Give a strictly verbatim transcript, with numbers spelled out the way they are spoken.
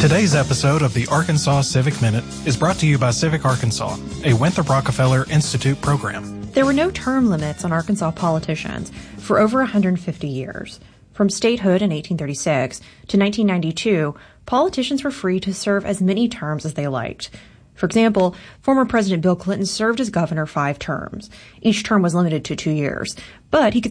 Today's episode of the Arkansas Civic Minute is brought to you by Civic Arkansas, a Winthrop Rockefeller Institute program. There were no term limits on Arkansas politicians for over one hundred fifty years. From statehood in eighteen thirty-six to nineteen ninety-two, politicians were free to serve as many terms as they liked. For example, former President Bill Clinton served as governor five terms. Each term was limited to two years, but he could